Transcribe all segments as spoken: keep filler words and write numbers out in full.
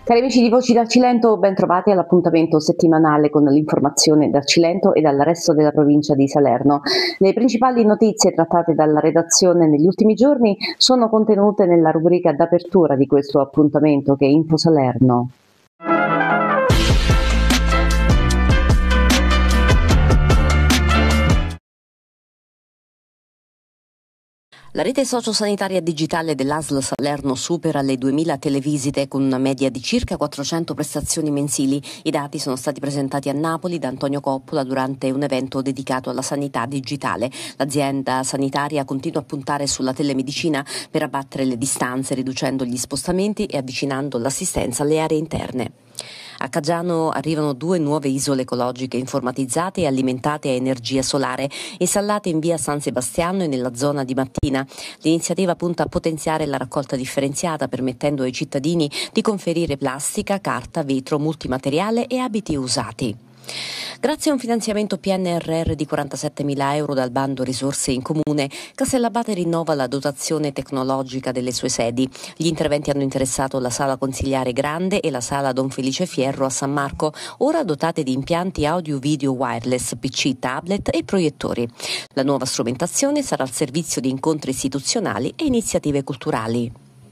Cari amici di Voci dal Cilento, ben trovati all'appuntamento settimanale con l'informazione dal Cilento e dal resto della provincia di Salerno. Le principali notizie trattate dalla redazione negli ultimi giorni sono contenute nella rubrica d'apertura di questo appuntamento che è Info Salerno. La rete sociosanitaria digitale dell'A S L Salerno supera le duemila televisite con una media di circa quattrocento prestazioni mensili. I dati sono stati presentati a Napoli da Antonio Coppola durante un evento dedicato alla sanità digitale. L'azienda sanitaria continua a puntare sulla telemedicina per abbattere le distanze, riducendo gli spostamenti e avvicinando l'assistenza alle aree interne. A Caggiano arrivano due nuove isole ecologiche informatizzate e alimentate a energia solare, installate in via San Sebastiano e nella zona di Mattina. L'iniziativa punta a potenziare la raccolta differenziata, permettendo ai cittadini di conferire plastica, carta, vetro, multimateriale e abiti usati. Grazie a un finanziamento P N R R di quarantasettemila euro dal bando Risorse in Comune, Castellabate rinnova la dotazione tecnologica delle sue sedi. Gli interventi hanno interessato la Sala Consiliare Grande e la Sala Don Felice Fierro a San Marco, ora dotate di impianti audio-video wireless, P C, tablet e proiettori. La nuova strumentazione sarà al servizio di incontri istituzionali e iniziative culturali.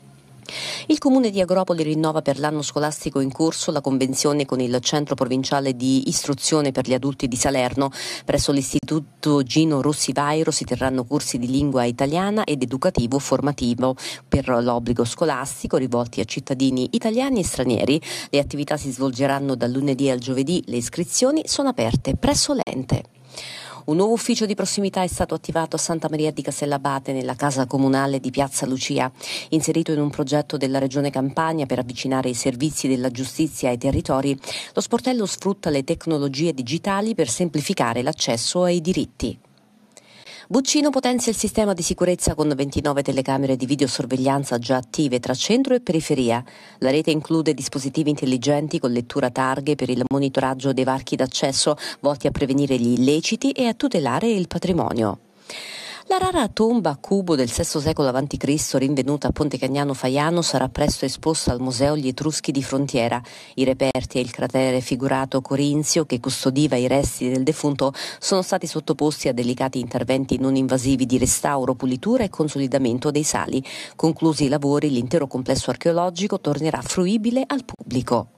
Il Comune di Agropoli rinnova per l'anno scolastico in corso la convenzione con il Centro Provinciale di Istruzione per gli Adulti di Salerno. Presso l'Istituto Gino Rossi Vairo si terranno corsi di lingua italiana ed educativo formativo per l'obbligo scolastico rivolti a cittadini italiani e stranieri. Le attività si svolgeranno dal lunedì al giovedì. Le iscrizioni sono aperte presso l'ente. Un nuovo ufficio di prossimità è stato attivato a Santa Maria di Castellabate, nella casa comunale di Piazza Lucia. Inserito in un progetto della Regione Campania per avvicinare i servizi della giustizia ai territori, lo sportello sfrutta le tecnologie digitali per semplificare l'accesso ai diritti. Buccino potenzia il sistema di sicurezza con ventinove telecamere di videosorveglianza già attive tra centro e periferia. La rete include dispositivi intelligenti con lettura targhe per il monitoraggio dei varchi d'accesso, volti a prevenire gli illeciti e a tutelare il patrimonio. La rara tomba a cubo del sesto secolo avanti Cristo rinvenuta a Ponte Cagnano Faiano sarà presto esposta al Museo Gli Etruschi di Frontiera. I reperti e il cratere figurato corinzio che custodiva i resti del defunto sono stati sottoposti a delicati interventi non invasivi di restauro, pulitura e consolidamento dei sali. Conclusi i lavori, l'intero complesso archeologico tornerà fruibile al pubblico.